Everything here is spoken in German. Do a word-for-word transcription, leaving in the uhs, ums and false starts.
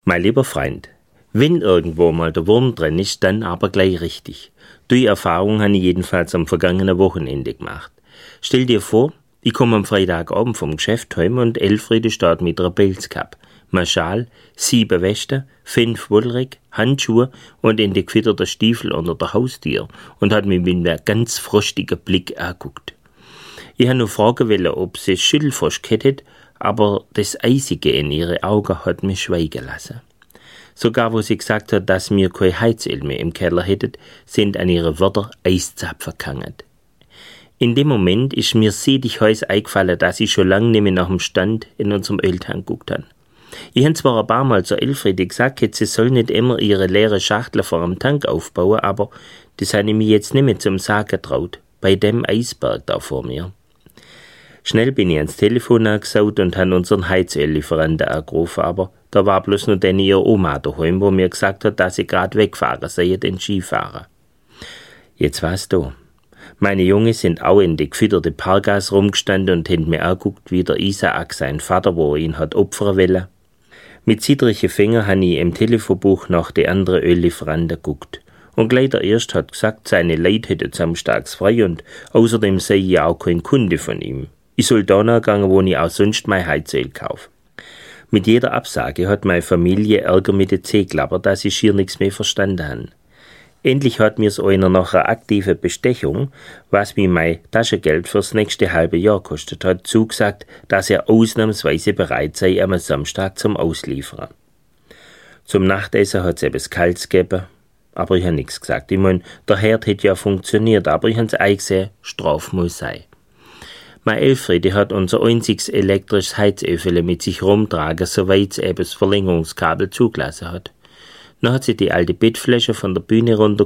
Mein lieber Freund, wenn irgendwo mal der Wurm drin ist, dann aber gleich richtig. Die Erfahrung habe ich jedenfalls am vergangenen Wochenende gemacht. Stell dir vor, ich komme am Freitagabend vom Geschäft heim und Elfriede steht mit einer Pelzkappe, Schal, sieben Westen, fünf Wollröcke, Handschuhe und in die gefitterten Stiefel unter der Haustür und hat mich mit einem ganz frostigen Blick angeguckt. Ich habe nur fragen wollen, ob sie Schüttelfrost hätte, aber das Eisige in ihre Augen hat mich schweigen lassen. Sogar wo sie gesagt hat, dass wir kein Heizöl mehr im Keller hätten, sind an ihre Wörter Eiszapfen gehangen. In dem Moment ist mir sedig heiß eingefallen, dass ich schon lange nicht mehr nach dem Stand in unserem Öltank geguckt habe. Ich habe zwar ein paar Mal zur Elfriede gesagt, sie soll nicht immer ihre leere Schachtel vor dem Tank aufbauen, aber das habe ich mir jetzt nicht mehr zum Sagen getraut, bei dem Eisberg da vor mir. Schnell bin ich ans Telefon angesaut und habe unseren Heizöllieferanten angerufen, aber da war bloß nur dann ihre Oma daheim, wo mir gesagt hat, dass sie gerade wegfahren sei, den Skifahren. Jetzt war's da. Meine Jungs sind auch in die gefitterte Parkgas rumgestanden und haben mir angeguckt, wie der Isaak, sein Vater, wo ihn hat opfern wollen. Mit zittrigen Fingern habe ich im Telefonbuch nach den anderen Öllieferanten geguckt. Und gleich der Erste hat gesagt, seine Leute hätten samstags frei und außerdem sei ich auch kein Kunde von ihm. Ich soll da nachgehen, wo ich auch sonst mein Heizöl kaufe. Mit jeder Absage hat meine Familie Ärger mit den Zeh klappert, dass ich hier nichts mehr verstanden habe. Endlich hat mir's einer nach einer aktiven Bestechung, was mir mein Taschengeld fürs nächste halbe Jahr kostet hat, zugesagt, dass er ausnahmsweise bereit sei, am Samstag zum Ausliefern. Zum Nachtessen hat's etwas Kaltes gegeben, aber ich habe nichts gesagt. Ich mein, der Herd hätte ja funktioniert, aber ich hab's eingesehen, Straf muss sein. Meine Elfriede hat unser einziges elektrisches Heizöfele mit sich rumtragen, soweit es eben das Verlängerungskabel zugelassen hat. Dann hat sie die alte Bettfläche von der Bühne runter